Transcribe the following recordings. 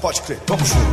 Pode crer, vamos junto.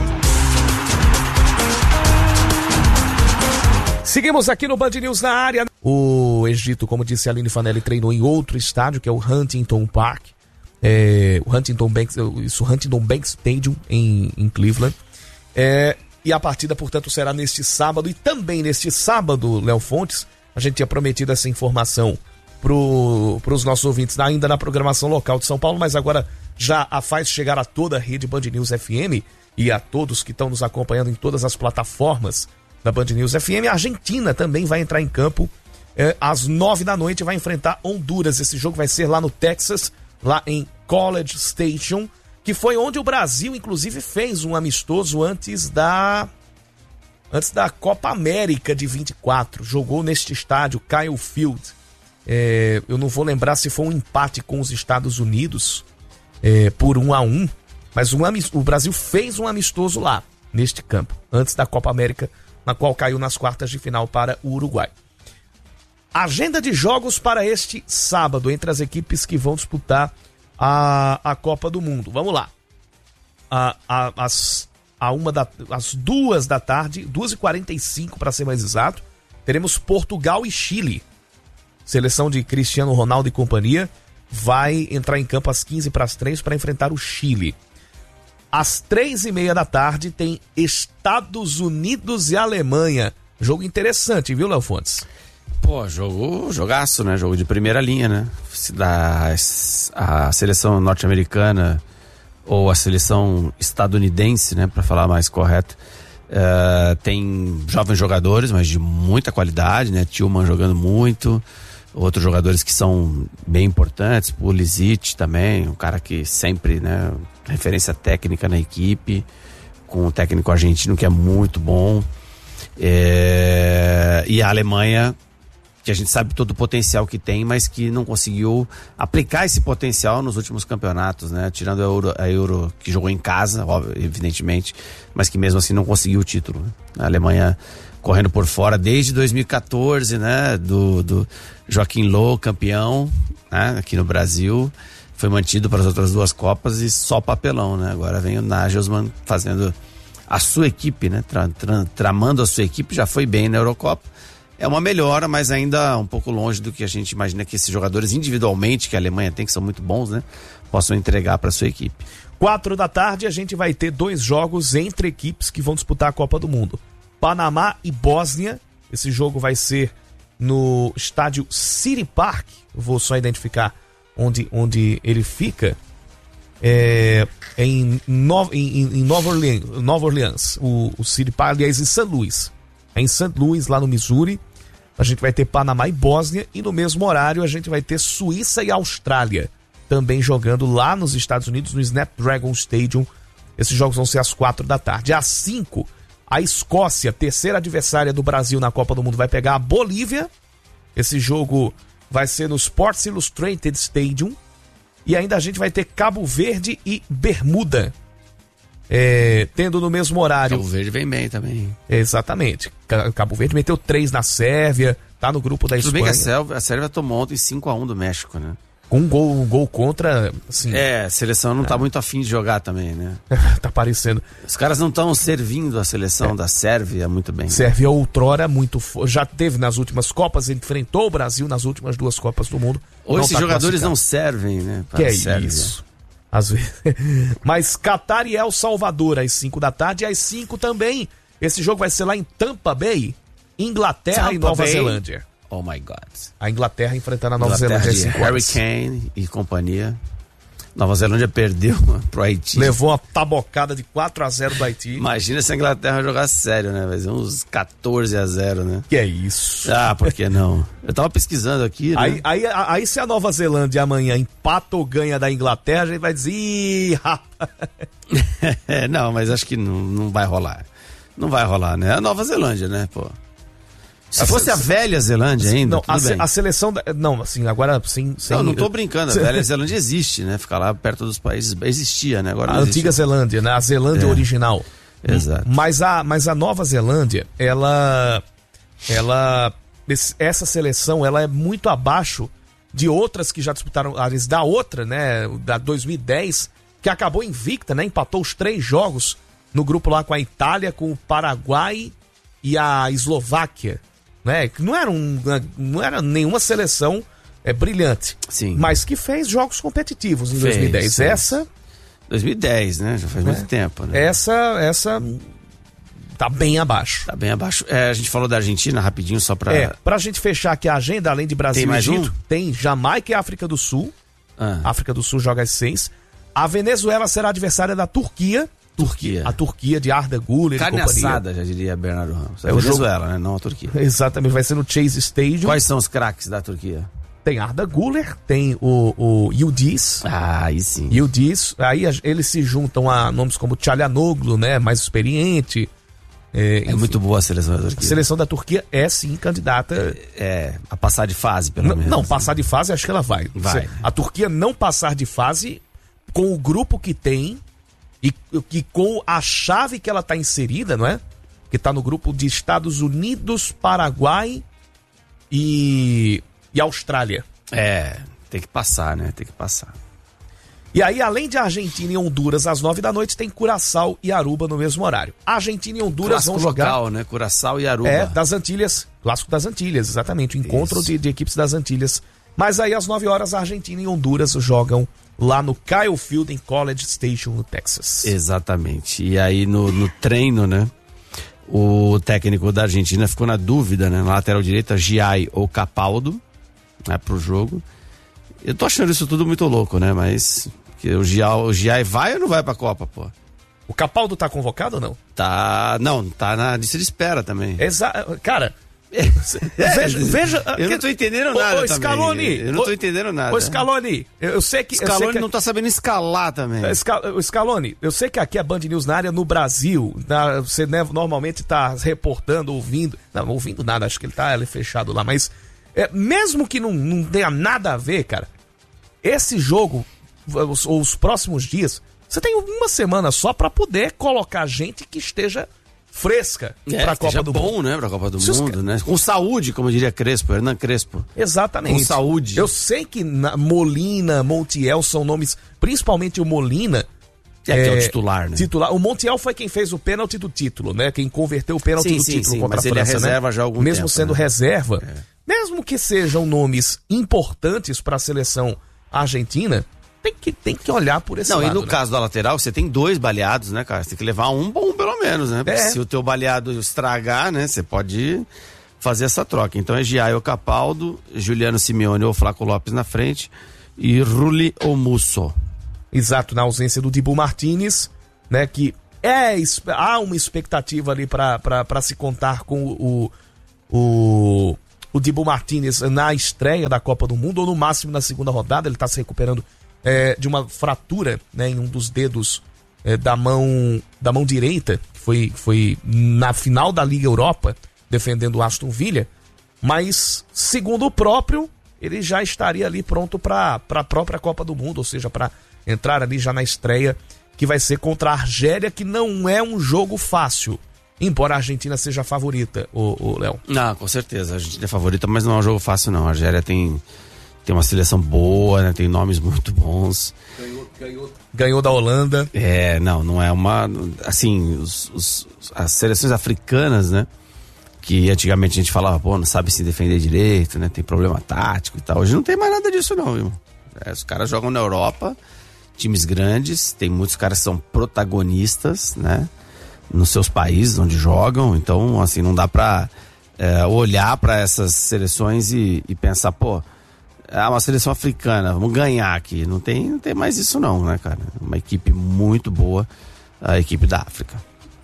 Seguimos aqui no Band News na área. O Egito, como disse a Aline Fanelli, treinou em outro estádio, que é o Huntington Park. O Huntington Bank Stadium em Cleveland. E a partida, portanto, será neste sábado. E também neste sábado, Léo Fontes, a gente tinha prometido essa informação para os nossos ouvintes ainda na programação local de São Paulo, mas agora já a faz chegar a toda a rede Band News FM e a todos que estão nos acompanhando em todas as plataformas da Band News FM. A Argentina também vai entrar em campo às 9 da noite, vai enfrentar Honduras. Esse jogo vai ser lá no Texas, lá em College Station, que foi onde o Brasil, inclusive, fez um amistoso antes da Copa América de 24. Jogou neste estádio, Kyle Field. Eu não vou lembrar se foi um empate com os Estados Unidos por 1-1, mas o Brasil fez um amistoso lá, neste campo, antes da Copa América, na qual caiu nas quartas de final para o Uruguai. Agenda de jogos para este sábado, entre as equipes que vão disputar a Copa do Mundo. Vamos lá. Às 2 da tarde, 2h45 para ser mais exato, teremos Portugal e Chile. Seleção de Cristiano Ronaldo e companhia vai entrar em campo às 2:15 para enfrentar o Chile. Às 3:30 da tarde tem Estados Unidos e Alemanha. Jogo interessante, viu, Léo Fontes? Pô, jogaço, né? Jogo de primeira linha, né? A seleção norte-americana ou a seleção estadunidense, né? Para falar mais correto, tem jovens jogadores, mas de muita qualidade, né? Tillman jogando muito, outros jogadores que são bem importantes, Pulisic também, um cara que sempre, né? Referência técnica na equipe, com um técnico argentino que é muito bom. E a Alemanha, que a gente sabe todo o potencial que tem, mas que não conseguiu aplicar esse potencial nos últimos campeonatos, né? Tirando a Euro que jogou em casa, óbvio, evidentemente, mas que mesmo assim não conseguiu o título, né? A Alemanha correndo por fora desde 2014, né? Do Joachim Löw, campeão, né? Aqui no Brasil, foi mantido para as outras duas Copas e só papelão, né? Agora vem o Nagelsmann fazendo a sua equipe, né? Tramando a sua equipe, já foi bem na Eurocopa. É uma melhora, mas ainda um pouco longe do que a gente imagina que esses jogadores individualmente, que a Alemanha tem, que são muito bons, né? Possam entregar para a sua equipe. 4 da tarde a gente vai ter 2 jogos entre equipes que vão disputar a Copa do Mundo. Panamá e Bósnia. Esse jogo vai ser no estádio City Park. Eu vou só identificar onde ele fica. Em Nova Orleans. O City Park, aliás, em St. Louis. É em St. Louis, lá no Missouri. A gente vai ter Panamá e Bósnia. E no mesmo horário a gente vai ter Suíça e Austrália também jogando lá nos Estados Unidos, no Snapdragon Stadium. Esses jogos vão ser às 4 da tarde. Às 5, a Escócia, terceira adversária do Brasil na Copa do Mundo, vai pegar a Bolívia. Esse jogo vai ser no Sports Illustrated Stadium. E ainda a gente vai ter Cabo Verde e Bermuda, tendo no mesmo horário. Cabo Verde vem bem também. Exatamente. Cabo Verde meteu 3 na Sérvia, tá no grupo da Espanha. Tudo bem que a Sérvia tomou ontem 5-1 do México, né? Com um gol contra, assim... A seleção não tá muito afim de jogar também, né? Tá parecendo. Os caras não estão servindo a seleção da Sérvia muito bem. Sérvia outrora muito... Já teve nas últimas Copas, enfrentou o Brasil nas últimas 2 Copas do Mundo. Ou esses jogadores não servem, né? Que é isso. Às vezes. Mas Catar e El Salvador às 5 da tarde. E às 5 também, esse jogo vai ser lá em Tampa Bay, Inglaterra e Nova Zelândia. Oh my God. A Inglaterra enfrentando a Nova Zelândia. De Harry Kane e companhia. Nova Zelândia perdeu pro Haiti. Levou uma tabocada de 4-0 do Haiti. Imagina se a Inglaterra jogar sério, né? Vai ser uns 14-0, né? Que é isso? Ah, por que não? Eu tava pesquisando aqui, né? Aí se a Nova Zelândia amanhã empata ou ganha da Inglaterra, a gente vai dizer, ih, rapaz. Não, mas acho que não vai rolar. Não vai rolar, né? A Nova Zelândia, né, pô? Se fosse a velha Zelândia ainda, não, a seleção... Não, assim, agora sem... Não tô brincando, a velha Zelândia existe, né? Ficar lá perto dos países, existia, né? Agora a antiga Zelândia, né? A Zelândia original. Exato. Mas a Nova Zelândia, essa seleção, ela é muito abaixo de outras que já disputaram, da outra, né? Da 2010, que acabou invicta, né? Empatou os 3 jogos no grupo lá com a Itália, com o Paraguai e a Eslováquia, né? Que não era nenhuma seleção brilhante, Sim. mas que fez jogos competitivos em 2010. Essa 2010, né? Já faz muito tempo, né? Essa tá bem abaixo. Tá bem abaixo. A gente falou da Argentina rapidinho, só pra... Pra gente fechar aqui a agenda, além de Brasil e Egito, tem Jamaica e África do Sul. África do Sul joga às 6. A Venezuela será adversária da Turquia. A Turquia de Arda Güler e companhia. Carne assada, já diria Bernardo Ramos. É a Venezuela, né? Não a Turquia. Exatamente, vai ser no Chase Stadium. Quais são os craques da Turquia? Tem Arda Güler, tem o Yildiz. Aí sim. Yildiz. Aí eles se juntam a nomes como Çalhanoğlu, né? Mais experiente. É muito boa a seleção da Turquia. A seleção da Turquia é sim candidata. A passar de fase, pelo menos. Não, passar de fase acho que ela vai. A Turquia não passar de fase com o grupo que tem e com a chave que ela está inserida, não é? Que está no grupo de Estados Unidos, Paraguai e Austrália. Tem que passar, né? Tem que passar. E aí, além de Argentina e Honduras às 9 da noite, tem Curaçao e Aruba no mesmo horário. Argentina e Honduras vão jogar... local, né? Curaçao e Aruba. Das Antilhas. Clássico das Antilhas, exatamente. O encontro de equipes das Antilhas. Mas aí, às 9 horas, a Argentina e Honduras jogam lá no Kyle Field, em College Station, no Texas. Exatamente. E aí, no treino, né? O técnico da Argentina ficou na dúvida, né? Na lateral direita, Giai ou Capaldo, né? Pro jogo. Eu tô achando isso tudo muito louco, né? Mas... O Giai vai ou não vai pra Copa, pô? O Capaldo tá convocado ou não? Não, tá na lista de espera também. Cara, veja... Eu não tô entendendo nada Scaloni, também. Eu não tô entendendo nada. Ô, Scaloni, eu sei que... Scaloni não tá sabendo escalar também. Scaloni, eu sei que aqui é Band News na área no Brasil, você normalmente tá reportando, ouvindo... Não, ouvindo nada, acho que ele tá fechado lá, mas... mesmo que não tenha nada a ver, cara, esse jogo... os próximos dias, você tem uma semana só pra poder colocar gente que esteja fresca pra Copa do Mundo. Né? Pra Copa do Mundo, né? Com saúde, como diria Crespo, Hernan Crespo. Exatamente. Com saúde. Eu sei que Molina, Montiel são nomes, principalmente o Molina. Que é o titular, né? O Montiel foi quem fez o pênalti do título, né? Quem converteu o pênalti do título contra a França, ele é reserva, né? Já há algum mesmo tempo, sendo reserva, mesmo que sejam nomes importantes para a seleção argentina, tem que olhar por esse lado. E no caso da lateral, você tem 2 baleados, né, cara? Você tem que levar um bom, pelo menos, né? Porque se o teu baleado estragar, né, você pode fazer essa troca. Então é Giai ou Capaldo, Juliano Simeone ou Flaco Lopes na frente e Rulli ou Musso. Exato, na ausência do Dibu Martínez, né, que há uma expectativa ali para se contar com o Dibu Martínez na estreia da Copa do Mundo, ou no máximo na segunda rodada. Ele está se recuperando de uma fratura, né, em um dos dedos da mão direita, que foi na final da Liga Europa, defendendo o Aston Villa, mas segundo o próprio, ele já estaria ali pronto para a própria Copa do Mundo, ou seja, para entrar ali já na estreia, que vai ser contra a Argélia, que não é um jogo fácil, embora a Argentina seja a favorita, o Léo. Não, com certeza, a Argentina é favorita, mas não é um jogo fácil não. A Argélia tem uma seleção boa, né? Tem nomes muito bons. Ganhou da Holanda. Não é uma... Assim, as seleções africanas, né? Que antigamente a gente falava, não sabe se defender direito, né? Tem problema tático e tal. Hoje não tem mais nada disso não, irmão. Os caras jogam na Europa, times grandes, tem muitos caras que são protagonistas, né? Nos seus países onde jogam. Então, assim, não dá pra olhar pra essas seleções e pensar, uma seleção africana, vamos ganhar aqui. Não tem mais isso não, né, cara? Uma equipe muito boa, a equipe da África.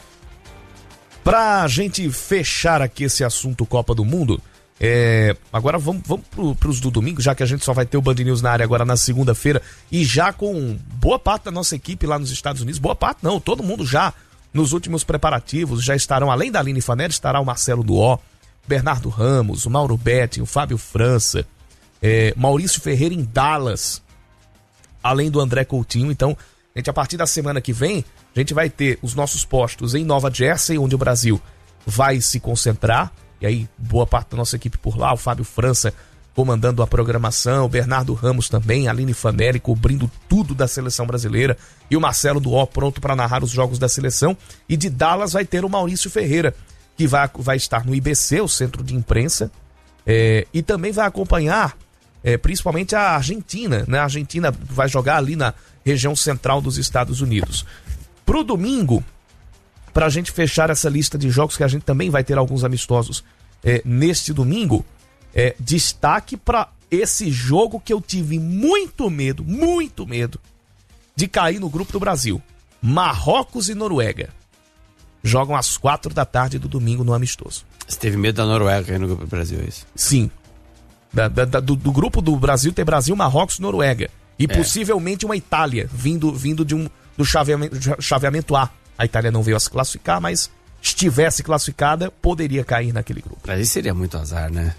Pra gente fechar aqui esse assunto Copa do Mundo, agora vamos pros do domingo, já que a gente só vai ter o Band News na área agora na segunda-feira, e já com boa parte da nossa equipe lá nos Estados Unidos, boa parte não, todo mundo já nos últimos preparativos, já estarão, além da Aline Fanelli, estará o Marcelo Duó, Bernardo Ramos, o Mauro Betti, o Fábio França, Maurício Ferreira em Dallas, além do André Coutinho. Então, a partir da semana que vem, a gente vai ter os nossos postos em Nova Jersey, onde o Brasil vai se concentrar, e aí boa parte da nossa equipe por lá, o Fábio França comandando a programação, Bernardo Ramos também, Aline Fanelli cobrindo tudo da seleção brasileira e o Marcelo Duó pronto para narrar os jogos da seleção. E de Dallas vai ter o Maurício Ferreira, que vai estar no IBC, o centro de imprensa, e também vai acompanhar principalmente a Argentina, né? A Argentina vai jogar ali na região central dos Estados Unidos. Pro domingo, pra gente fechar essa lista de jogos, que a gente também vai ter alguns amistosos neste domingo, destaque para esse jogo que eu tive muito medo de cair no grupo do Brasil. Marrocos e Noruega. Jogam às 4h do domingo no amistoso. Você teve medo da Noruega cair no grupo do Brasil, é isso? Sim. Do grupo do Brasil tem Brasil, Marrocos e Noruega. E possivelmente uma Itália, vindo do chaveamento A. A Itália não veio a se classificar, mas estivesse classificada, poderia cair naquele grupo. Aí seria muito azar, né?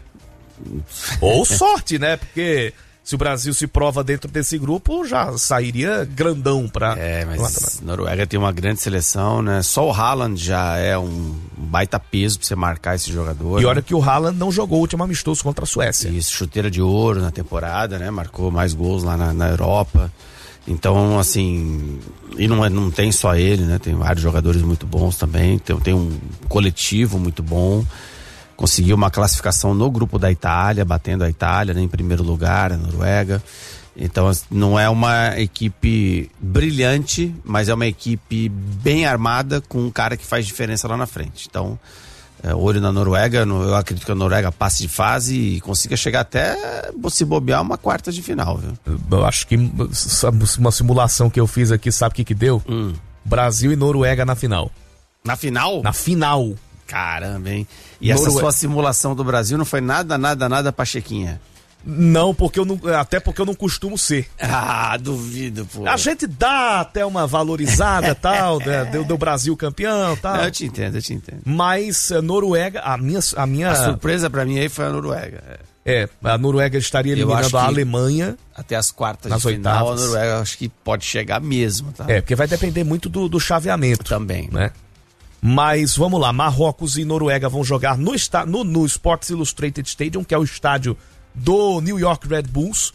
Ou sorte, né? Porque se o Brasil se prova dentro desse grupo, já sairia grandão pra... mas Noruega tem uma grande seleção, né? Só o Haaland já é um baita peso pra você marcar esse jogador. E olha que o Haaland não jogou o último amistoso contra a Suécia. Isso, chuteira de ouro na temporada, né? Marcou mais gols lá na Europa. Então, assim... E não tem só ele, né? Tem vários jogadores muito bons também. Tem um coletivo muito bom. Conseguiu uma classificação no grupo da Itália, batendo a Itália, né, em primeiro lugar, a Noruega. Então não é uma equipe brilhante, mas é uma equipe bem armada com um cara que faz diferença lá na frente. Então, olho na Noruega, eu acredito que a Noruega passe de fase e consiga chegar até, se bobear, uma quarta de final, viu? Eu acho que uma simulação que eu fiz aqui, sabe o que deu? Brasil e Noruega na final. Na final? Na final. Caramba, hein? E essa sua simulação do Brasil não foi nada pachequinha? Não, até porque eu não costumo ser. Ah, duvido, pô. A gente dá até uma valorizada tal, do Brasil campeão tal. Eu te entendo. Mas Noruega, a minha... A surpresa pra mim aí foi a Noruega. A Noruega estaria eliminando a Alemanha. Até as quartas nas de final, oitavas. a Noruega acho que pode chegar mesmo, tá? Porque vai depender muito do chaveamento. Também. Né? Mas vamos lá, Marrocos e Noruega vão jogar no Sports Illustrated Stadium, que é o estádio do New York Red Bulls,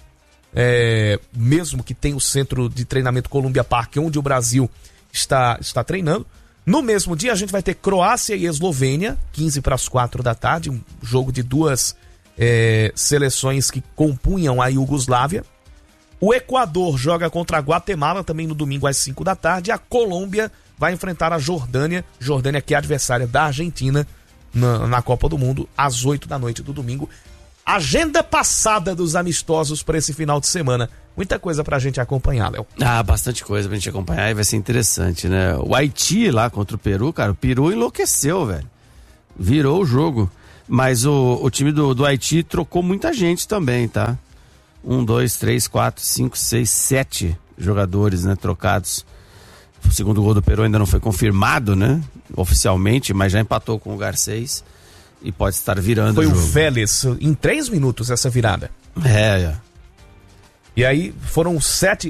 mesmo que tem o centro de treinamento Columbia Park, onde o Brasil está treinando. No mesmo dia a gente vai ter Croácia e Eslovênia, 15h, um jogo de duas seleções que compunham a Iugoslávia. O Equador joga contra a Guatemala também no domingo às 5h. A Colômbia vai enfrentar a Jordânia, que é adversária da Argentina na Copa do Mundo, às 8h do domingo. Agenda passada dos amistosos para esse final de semana. Muita coisa pra gente acompanhar, Léo. Bastante coisa pra gente acompanhar e vai ser interessante, né? O Haiti lá contra o Peru, cara, o Peru enlouqueceu, velho. Virou o jogo. Mas o time do Haiti trocou muita gente também, tá? 1, 2, 3, 4, 5, 6, 7 jogadores, né, trocados. O segundo gol do Peru ainda não foi confirmado, né? Oficialmente, mas já empatou com o Garcês e pode estar virando o jogo. Foi o Vélez, em 3 minutos essa virada. E aí foram 7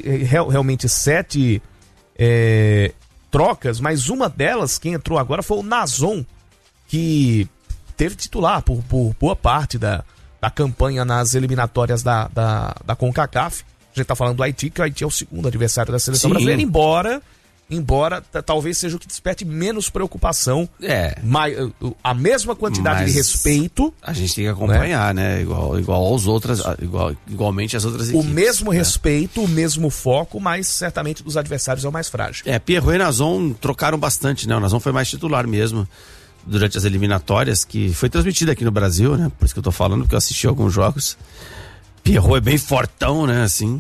trocas, mas uma delas, quem entrou agora foi o Nazon, que teve titular por boa parte da campanha nas eliminatórias da CONCACAF. A gente tá falando do Haiti, que o Haiti é o segundo adversário da seleção brasileira, embora talvez seja o que desperte menos preocupação, a mesma quantidade de respeito. A gente tem que acompanhar, né? Igual aos outros, igualmente as outras equipes. O mesmo respeito, o mesmo foco, mas certamente dos adversários é o mais frágil. Pierrot e Nazon trocaram bastante, né? O Nazon foi mais titular mesmo durante as eliminatórias, que foi transmitida aqui no Brasil, né? Por isso que eu tô falando, porque eu assisti alguns jogos. Pierrot é bem fortão, né? Assim.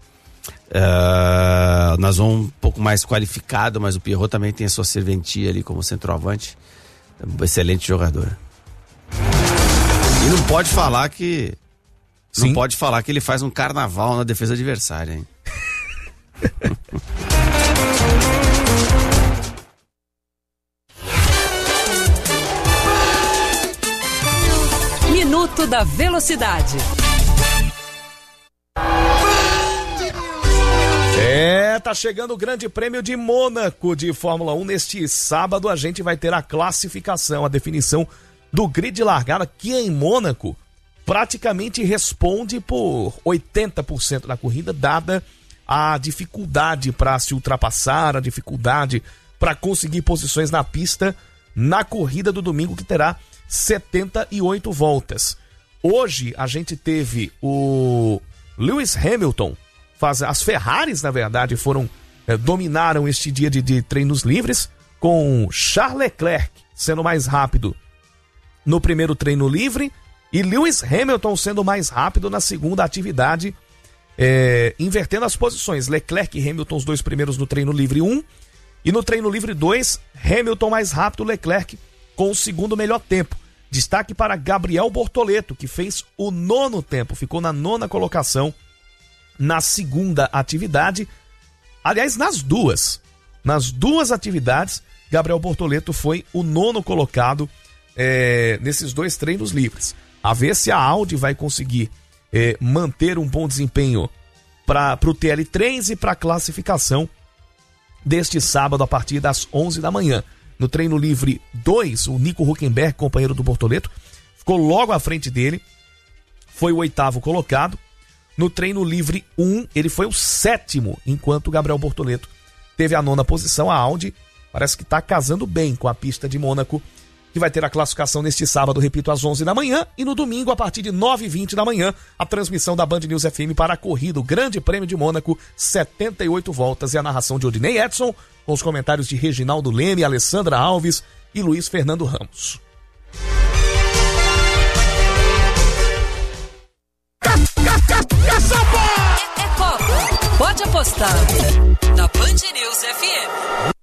Nazon um pouco mais qualificado, mas o Pierrot também tem a sua serventia ali como centroavante. Um excelente jogador. E não pode falar que ele faz um carnaval na defesa adversária, hein? Minuto da Velocidade. Tá chegando o Grande Prêmio de Mônaco de Fórmula 1. Neste sábado a gente vai ter a classificação, a definição do grid de largada, que em Mônaco praticamente responde por 80% da corrida, dada a dificuldade para se ultrapassar, a dificuldade para conseguir posições na pista na corrida do domingo, que terá 78 voltas. Hoje a gente teve o Lewis Hamilton, as Ferraris, na verdade, dominaram este dia de treinos livres, com Charles Leclerc sendo mais rápido no primeiro treino livre e Lewis Hamilton sendo mais rápido na segunda atividade, invertendo as posições. Leclerc e Hamilton, os dois primeiros no treino livre 1, e no treino livre 2, Hamilton mais rápido, Leclerc com o segundo melhor tempo. Destaque para Gabriel Bortoleto, que fez o 9º tempo, ficou na 9ª colocação na segunda atividade. Aliás, nas duas atividades, Gabriel Bortoleto foi o 9º colocado nesses dois treinos livres. A ver se a Audi vai conseguir manter um bom desempenho para o TL3 e para a classificação deste sábado a partir das 11 da manhã. No treino livre 2, o Nico Hülkenberg, companheiro do Bortoleto, ficou logo à frente dele, foi o 8º colocado. No treino livre 1, ele foi o 7º, enquanto o Gabriel Bortoleto teve a 9ª posição. A Audi parece que está casando bem com a pista de Mônaco, que vai ter a classificação neste sábado, repito, às 11 da manhã, e no domingo, a partir de 9h20 da manhã, a transmissão da Band News FM para a corrida, o Grande Prêmio de Mônaco, 78 voltas, e a narração de Odinei Edson, com os comentários de Reginaldo Leme, Alessandra Alves e Luiz Fernando Ramos. É Copa. Pode apostar na Band News FM.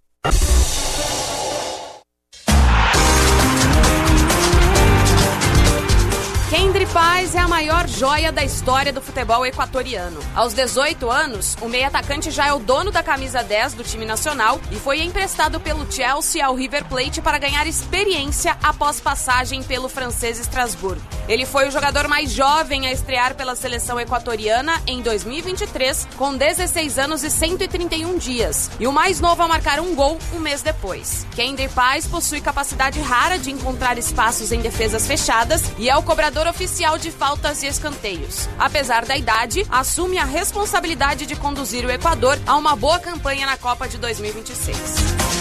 Kendry Páez é a maior joia da história do futebol equatoriano. Aos 18 anos, o meio-atacante já é o dono da camisa 10 do time nacional e foi emprestado pelo Chelsea ao River Plate para ganhar experiência após passagem pelo francês Estrasburgo. Ele foi o jogador mais jovem a estrear pela seleção equatoriana em 2023, com 16 anos e 131 dias, e o mais novo a marcar um gol um mês depois. Kendry Páez possui capacidade rara de encontrar espaços em defesas fechadas e é o cobrador oficial de faltas e escanteios. Apesar da idade, assume a responsabilidade de conduzir o Equador a uma boa campanha na Copa de 2026.